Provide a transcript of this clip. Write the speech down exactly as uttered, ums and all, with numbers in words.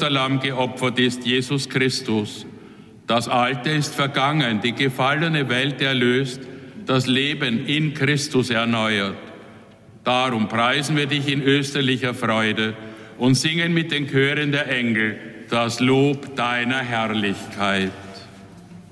Opferlamm geopfert ist, Jesus Christus. Das Alte ist vergangen, die gefallene Welt erlöst, das Leben in Christus erneuert. Darum preisen wir dich in österlicher Freude und singen mit den Chören der Engel das Lob deiner Herrlichkeit.